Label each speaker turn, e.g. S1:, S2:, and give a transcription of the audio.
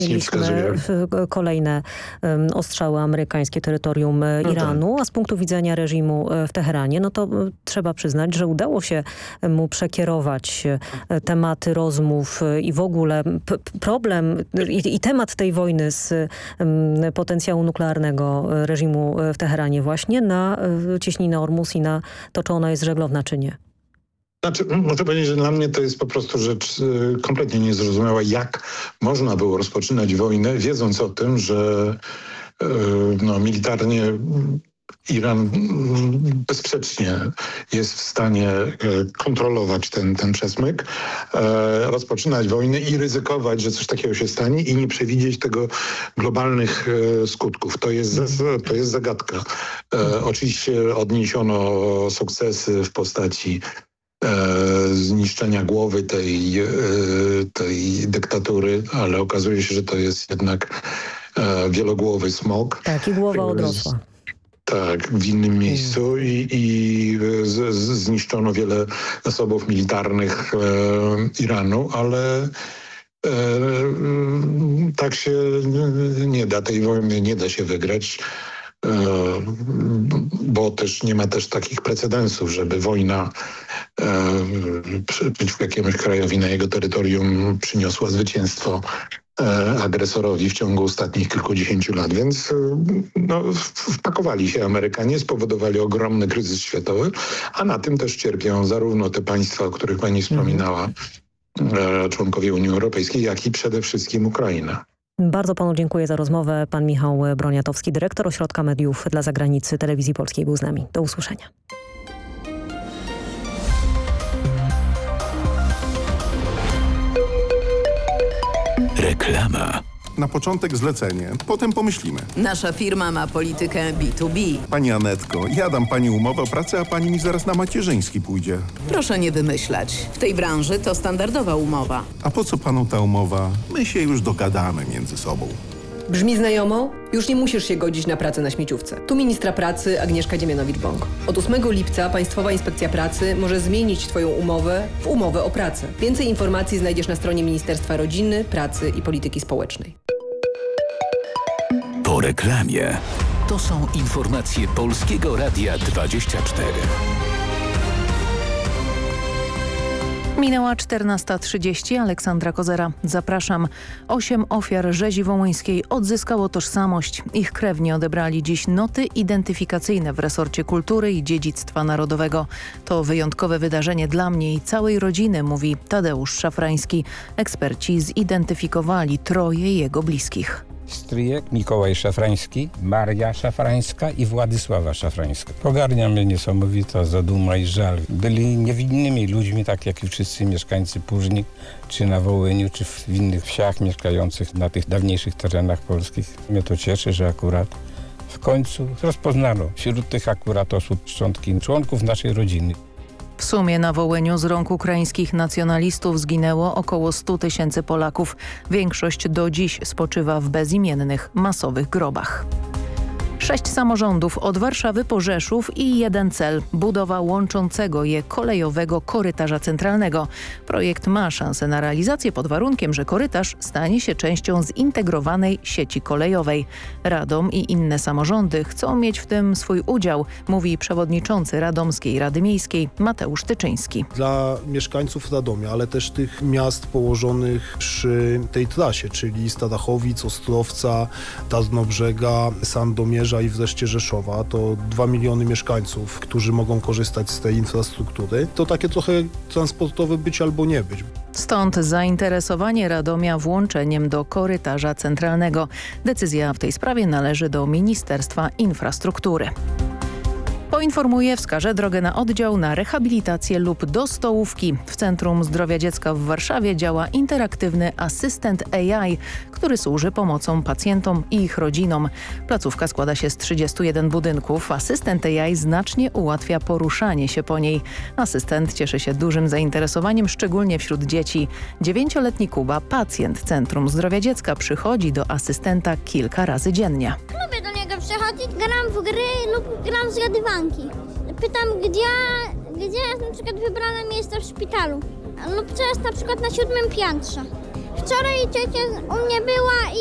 S1: Mieliśmy kolejne ostrzały amerykańskie terytorium Iranu, a z punktu widzenia reżimu w Teheranie, no to trzeba przyznać, że udało się mu przekierować tematy rozmów i w ogóle problem i temat tej wojny z potencjału nuklearnego reżimu w Teheranie właśnie na cieśninę Ormus i na to, czy ona jest żeglowna, czy nie.
S2: Znaczy, muszę powiedzieć, że dla mnie to jest po prostu rzecz kompletnie niezrozumiała, jak można było rozpoczynać wojnę, wiedząc o tym, że militarnie Iran bezsprzecznie jest w stanie kontrolować ten przesmyk, rozpoczynać wojnę i ryzykować, że coś takiego się stanie i nie przewidzieć tego globalnych skutków. To jest zagadka. Oczywiście odniesiono sukcesy w postaci zniszczenia głowy tej dyktatury, ale okazuje się, że to jest jednak wielogłowy smok.
S1: Tak, i głowa odrosła.
S2: Tak, w innym miejscu i zniszczono wiele zasobów militarnych Iranu, ale tak się nie da, tej wojny nie da się wygrać. Bo też nie ma też takich precedensów, żeby wojna przeciwko jakiemuś krajowi na jego terytorium przyniosła zwycięstwo agresorowi w ciągu ostatnich kilkudziesięciu lat. Więc wpakowali się Amerykanie, spowodowali ogromny kryzys światowy, a na tym też cierpią zarówno te państwa, o których pani wspominała, członkowie Unii Europejskiej, jak i przede wszystkim Ukraina.
S1: Bardzo panu dziękuję za rozmowę. Pan Michał Broniatowski, dyrektor Ośrodka Mediów dla Zagranicy Telewizji Polskiej, był z nami. Do usłyszenia.
S3: Reklama.
S4: Na początek zlecenie, potem pomyślimy.
S5: Nasza firma ma politykę B2B.
S4: Pani Anetko, ja dam pani umowę o pracę, a pani mi zaraz na macierzyński pójdzie.
S5: Proszę nie wymyślać. W tej branży to standardowa umowa.
S4: A po co panu ta umowa? My się już dogadamy między sobą.
S6: Brzmi znajomo? Już nie musisz się godzić na pracę na śmieciówce. Tu ministra pracy Agnieszka Dziemianowicz-Bąk. Od 8 lipca Państwowa Inspekcja Pracy może zmienić Twoją umowę w umowę o pracę. Więcej informacji znajdziesz na stronie Ministerstwa Rodziny, Pracy i Polityki Społecznej.
S3: Po reklamie. To są informacje Polskiego Radia 24.
S7: Minęła 14:30. Aleksandra Kozera. Zapraszam. 8 ofiar rzezi wołyńskiej odzyskało tożsamość. Ich krewni odebrali dziś noty identyfikacyjne w resorcie kultury i dziedzictwa narodowego. To wyjątkowe wydarzenie dla mnie i całej rodziny, mówi Tadeusz Szafrański. Eksperci zidentyfikowali 3 jego bliskich.
S8: Stryjek, Mikołaj Szafrański, Maria Szafrańska i Władysława Szafrańska. Pogarnia mnie niesamowita zaduma i żal. Byli niewinnymi ludźmi, tak jak i wszyscy mieszkańcy Póżni, czy na Wołyniu, czy w innych wsiach mieszkających na tych dawniejszych terenach polskich. Mnie to cieszy, że akurat w końcu rozpoznano wśród tych akurat osób szczątki członków naszej rodziny.
S7: W sumie na Wołyniu z rąk ukraińskich nacjonalistów zginęło około 100 000 Polaków. Większość do dziś spoczywa w bezimiennych, masowych grobach. 6 samorządów od Warszawy po Rzeszów i jeden cel – budowa łączącego je kolejowego korytarza centralnego. Projekt ma szansę na realizację pod warunkiem, że korytarz stanie się częścią zintegrowanej sieci kolejowej. Radom i inne samorządy chcą mieć w tym swój udział, mówi przewodniczący Radomskiej Rady Miejskiej Mateusz Tyczyński.
S9: Dla mieszkańców Radomia, ale też tych miast położonych przy tej trasie, czyli Starachowic, Ostrowca, Tarnobrzega, Sandomierza i wreszcie Rzeszowa, to 2 miliony mieszkańców, którzy mogą korzystać z tej infrastruktury. To takie trochę transportowe być albo nie być.
S7: Stąd zainteresowanie Radomia włączeniem do korytarza centralnego. Decyzja w tej sprawie należy do Ministerstwa Infrastruktury. Poinformuje, wskaże drogę na oddział, na rehabilitację lub do stołówki. W Centrum Zdrowia Dziecka w Warszawie działa interaktywny asystent AI, który służy pomocą pacjentom i ich rodzinom. Placówka składa się z 31 budynków. Asystent AI znacznie ułatwia poruszanie się po niej. Asystent cieszy się dużym zainteresowaniem, szczególnie wśród dzieci. 9-letni Kuba, pacjent Centrum Zdrowia Dziecka, przychodzi do asystenta kilka razy dziennie.
S10: Lubię do niego przychodzić, gram w gry lub gram w zgadywanki. Pytam, gdzie jest na przykład wybrane miejsce w szpitalu lub co jest na przykład na 7. piętrze. Wczoraj ciocia u mnie była i